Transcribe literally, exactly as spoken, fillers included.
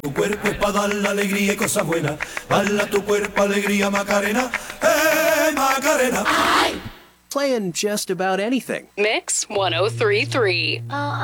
Tu cuerpo es para dar la alegría y cosas buenas. Bala tu cuerpo, alegría, Macarena. ¡Eh, Macarena! Playing just about anything. Mix one oh three point three.